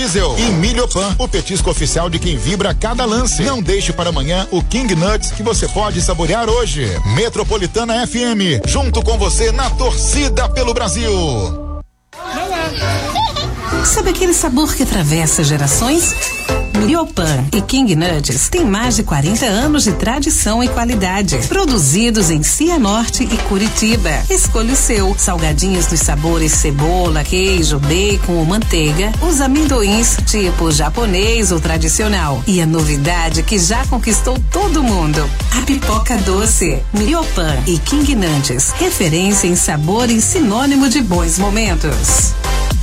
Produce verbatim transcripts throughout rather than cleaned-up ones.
E Milhopan, o petisco oficial de quem vibra cada lance. Não deixe para amanhã o King Nuts que você pode saborear hoje. Metropolitana F M, junto com você na torcida pelo Brasil. Sabe aquele sabor que atravessa gerações? Milhopan e King Nuts têm mais de quarenta anos de tradição e qualidade. Produzidos em Cianorte e Curitiba. Escolha o seu. Salgadinhos dos sabores cebola, queijo, bacon ou manteiga. Os amendoins tipo japonês ou tradicional. E a novidade que já conquistou todo mundo. A pipoca doce. Milhopan e King Nuts. Referência em sabor e sinônimo de bons momentos.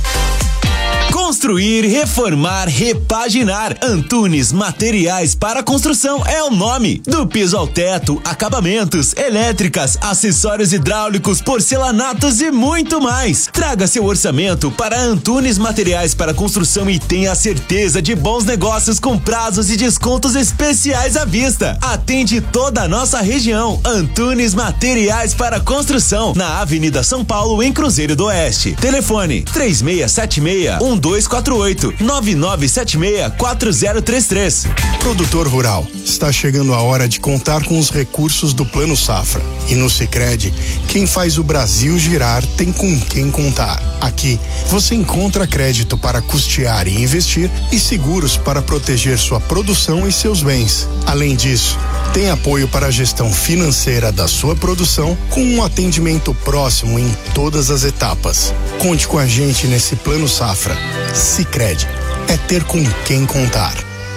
Construir, reformar, repaginar. Antunes Materiais para Construção é o nome. Do piso ao teto, acabamentos, elétricas, acessórios hidráulicos, porcelanatos e muito mais. Traga seu orçamento para Antunes Materiais para Construção e tenha a certeza de bons negócios com prazos e descontos especiais à vista. Atende toda a nossa região. Antunes Materiais para Construção, na Avenida São Paulo, em Cruzeiro do Oeste. Telefone três seis sete seis, um dois quatro oito, nove nove sete seis, quatro zero três três. Produtor rural, está chegando a hora de contar com os recursos do Plano Safra. E no Sicredi, quem faz o Brasil girar tem com quem contar. Aqui, você encontra crédito para custear e investir e seguros para proteger sua produção e seus bens. Além disso, tem apoio para a gestão financeira da sua produção com um atendimento próximo em todas as etapas. Conte com a gente nesse Plano Safra. Sicredi, é ter com quem contar.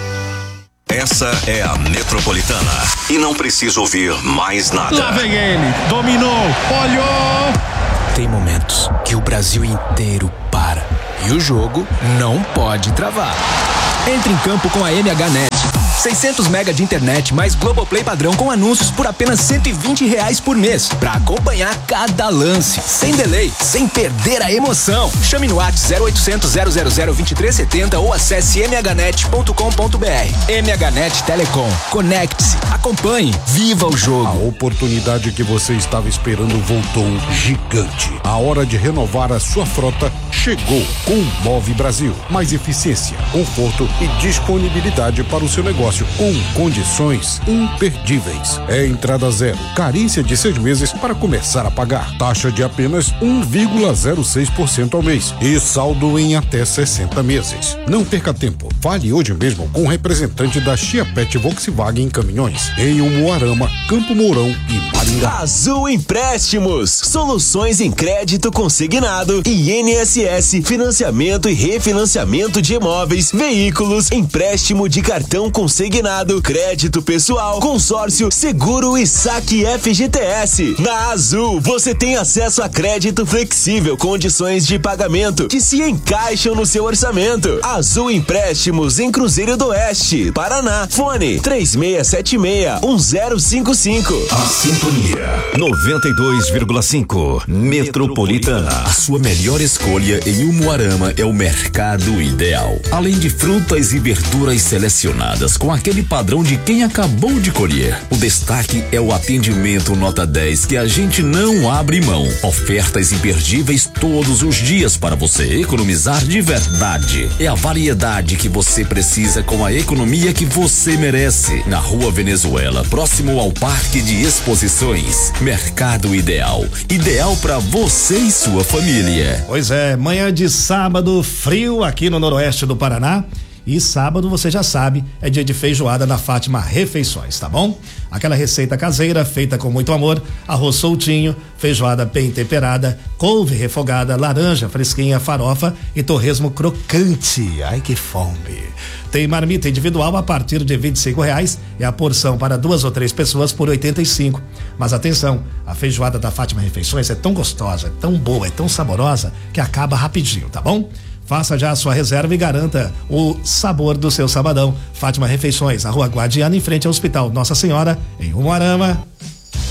Essa é a Metropolitana e não precisa ouvir mais nada. Lá vem ele, dominou, olhou. Tem momentos que o Brasil inteiro para e o jogo não pode travar. Entre em campo com a M H Net. seiscentos mega de internet mais Globoplay padrão com anúncios por apenas cento e vinte reais por mês para acompanhar cada lance, sem delay, sem perder a emoção. Chame no WhatsApp zero oitocentos, zero zero zero, vinte e três setenta ou acesse m h net ponto com ponto b r. M H Net Telecom. Conecte-se, acompanhe, viva o jogo. A oportunidade que você estava esperando voltou gigante. A hora de renovar a sua frota chegou com o Move Brasil. Mais eficiência, conforto e disponibilidade para o seu negócio com condições imperdíveis. É entrada zero, carência de seis meses para começar a pagar, taxa de apenas um vírgula zero seis por cento ao mês e saldo em até sessenta meses. Não perca tempo, fale hoje mesmo com o representante da Chiapete Volkswagen Caminhões em Umuarama, Campo Mourão e Maringá. Azul Empréstimos, soluções em crédito consignado e I N S S, financiamento e refinanciamento de imóveis, veículos, empréstimo de cartão consignado, crédito pessoal, consórcio, seguro e saque F G T S. Na Azul, você tem acesso a crédito flexível, condições de pagamento que se encaixam no seu orçamento. Azul Empréstimos em Cruzeiro do Oeste, Paraná. Fone três seis sete seis, um zero cinco cinco. A Sintonia noventa e dois vírgula cinco. Metropolitana. A sua melhor escolha em Umuarama é o Mercado Ideal. Além de frutas e verduras selecionadas com aquele padrão de quem acabou de colher. O destaque é o atendimento nota dez que a gente não abre mão. Ofertas imperdíveis todos os dias para você economizar de verdade. É a variedade que você precisa com a economia que você merece. Na Rua Venezuela, próximo ao Parque de Exposições. Mercado Ideal. Ideal para você e sua família. Pois é, manhã de sábado, frio aqui no noroeste do Paraná. E sábado, você já sabe, é dia de feijoada na Fátima Refeições, tá bom? Aquela receita caseira, feita com muito amor, arroz soltinho, feijoada bem temperada, couve refogada, laranja fresquinha, farofa e torresmo crocante. Ai, que fome! Tem marmita individual a partir de vinte e cinco reais e a porção para duas ou três pessoas por oitenta e cinco. Mas atenção, a feijoada da Fátima Refeições é tão gostosa, é tão boa, é tão saborosa que acaba rapidinho, tá bom? Faça já a sua reserva e garanta o sabor do seu sabadão. Fátima Refeições, a Rua Guadiana, em frente ao Hospital Nossa Senhora, em Umuarama. A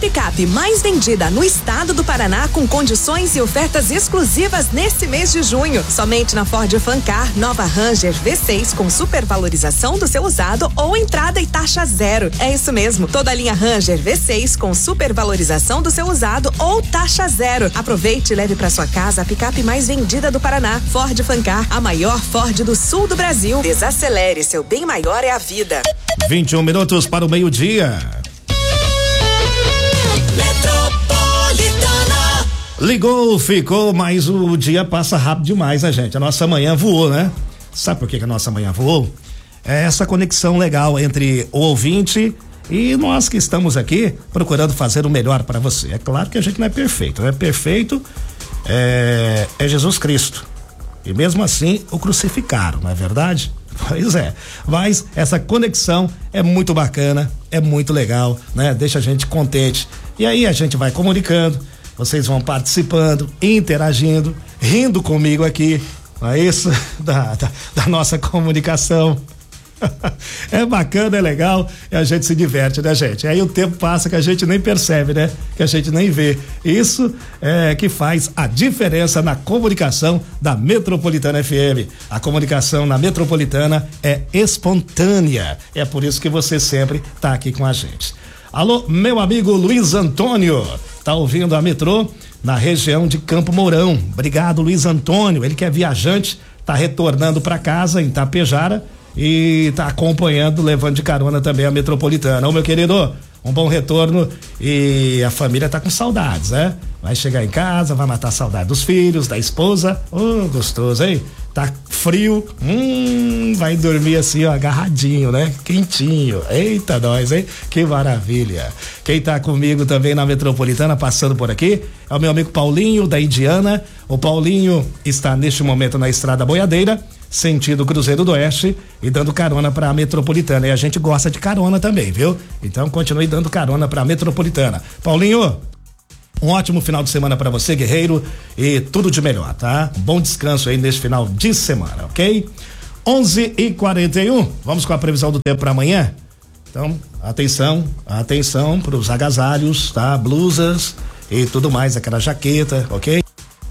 picape mais vendida no estado do Paraná com condições e ofertas exclusivas nesse mês de junho. Somente na Ford Fancar, nova Ranger V seis com supervalorização do seu usado ou entrada e taxa zero. É isso mesmo, toda a linha Ranger V seis com supervalorização do seu usado ou taxa zero. Aproveite e leve para sua casa a picape mais vendida do Paraná. Ford Fancar, a maior Ford do sul do Brasil. Desacelere, seu bem maior é a vida. vinte e um minutos para o meio-dia. Metropolitana. Ligou, ficou, mas o dia passa rápido demais, né, gente? A nossa manhã voou, né? Sabe por que, que a nossa manhã voou? É essa conexão legal entre o ouvinte e nós que estamos aqui procurando fazer o melhor para você. É claro que a gente não é perfeito, não é perfeito, é, é Jesus Cristo. E mesmo assim o crucificaram, não é verdade? Pois é, mas essa conexão é muito bacana, é muito legal, né? Deixa a gente contente. E aí a gente vai comunicando, vocês vão participando, interagindo, rindo comigo aqui, não é isso? Da, da, da nossa comunicação. É bacana, é legal e a gente se diverte, né, gente? Aí o tempo passa que a gente nem percebe, né? Que a gente nem vê. Isso é que faz a diferença na comunicação da Metropolitana F M. A comunicação na Metropolitana é espontânea. É por isso que você sempre tá aqui com a gente. Alô, meu amigo Luiz Antônio, tá ouvindo a Metrô na região de Campo Mourão. Obrigado, Luiz Antônio. Ele que é viajante, tá retornando para casa em Tapejara e tá acompanhando, levando de carona também a Metropolitana. Ô, meu querido, um bom retorno e a família tá com saudades, né? Vai chegar em casa, vai matar a saudade dos filhos, da esposa. Ô, oh, gostoso, hein? Tá frio, hum, vai dormir assim, ó, agarradinho, né? Quentinho. Eita, nós, hein? Que maravilha. Quem tá comigo também na Metropolitana, passando por aqui, é o meu amigo Paulinho, da Indiana. O Paulinho está neste momento na Estrada Boiadeira, sentido Cruzeiro do Oeste e dando carona para a Metropolitana. E a gente gosta de carona também, viu? Então continue dando carona para a Metropolitana. Paulinho, um ótimo final de semana para você, guerreiro, e tudo de melhor, tá? Um bom descanso aí neste final de semana, ok? onze e quarenta e um, vamos com a previsão do tempo para amanhã? Então, atenção, atenção para os agasalhos, tá? Blusas e tudo mais, aquela jaqueta, ok?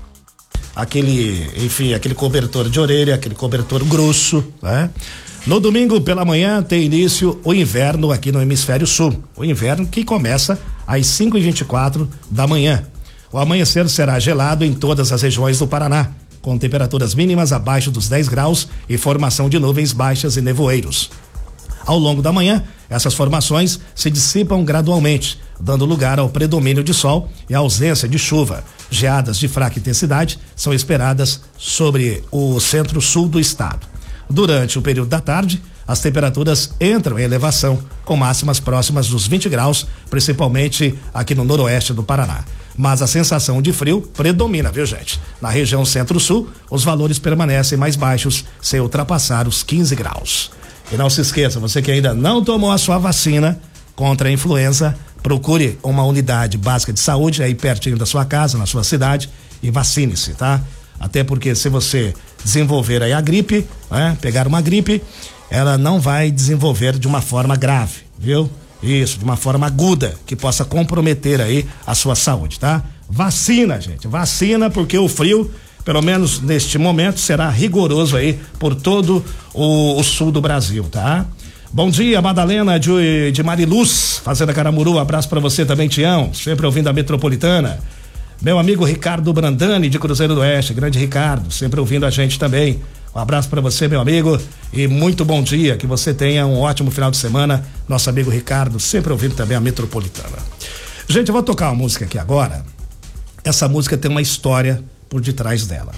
Aquele, enfim, aquele cobertor de orelha, aquele cobertor grosso, né? No domingo pela manhã tem início o inverno aqui no hemisfério sul. O inverno que começa às cinco e vinte e quatro da manhã. O amanhecer será gelado em todas as regiões do Paraná, com temperaturas mínimas abaixo dos dez graus e formação de nuvens baixas e nevoeiros. Ao longo da manhã, essas formações se dissipam gradualmente, dando lugar ao predomínio de sol e à ausência de chuva. Geadas de fraca intensidade são esperadas sobre o centro-sul do estado. Durante o período da tarde, as temperaturas entram em elevação, com máximas próximas dos vinte graus, principalmente aqui no noroeste do Paraná. Mas a sensação de frio predomina, viu, gente? Na região centro-sul, os valores permanecem mais baixos, sem ultrapassar os quinze graus. E não se esqueça, você que ainda não tomou a sua vacina contra a influenza, procure uma unidade básica de saúde aí pertinho da sua casa, na sua cidade, e vacine-se, tá? Até porque se você desenvolver aí a gripe, né? Pegar uma gripe, ela não vai desenvolver de uma forma grave, viu? Isso, de uma forma aguda, que possa comprometer aí a sua saúde, tá? Vacina, gente, vacina, porque o frio, pelo menos neste momento, será rigoroso aí por todo o, o sul do Brasil, tá? Bom dia, Madalena de, de Mariluz, Fazenda Caramuru, um abraço pra você também, Tião, sempre ouvindo a Metropolitana. Meu amigo Ricardo Brandani de Cruzeiro do Oeste, grande Ricardo, sempre ouvindo a gente também. Um abraço para você, meu amigo, e muito bom dia, que você tenha um ótimo final de semana. Nosso amigo Ricardo, sempre ouvindo também a Metropolitana. Gente, eu vou tocar uma música aqui agora. Essa música tem uma história por detrás dela.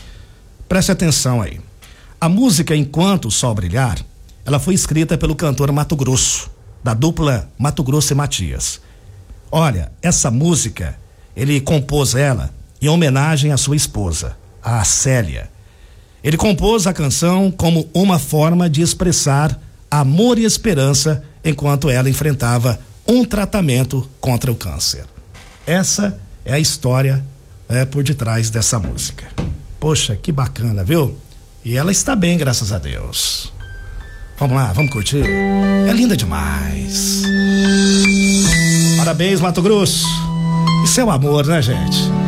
Preste atenção aí. A música Enquanto o Sol Brilhar, ela foi escrita pelo cantor Mato Grosso, da dupla Mato Grosso e Matias. Olha, essa música, ele compôs ela em homenagem à sua esposa, a Célia. Ele compôs a canção como uma forma de expressar amor e esperança enquanto ela enfrentava um tratamento contra o câncer. Essa é a história é, por detrás dessa música. Poxa, que bacana, viu? E ela está bem, graças a Deus. Vamos lá, vamos curtir? É linda demais. Parabéns, Mato Grosso. Isso é um amor, né, gente?